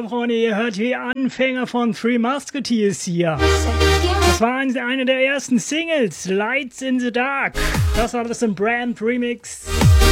Freunde, ihr hört hier Anfänger von Three Musketeers hier. Das war eine der ersten Singles, Lights in the Dark. Das war das im Brand Remix.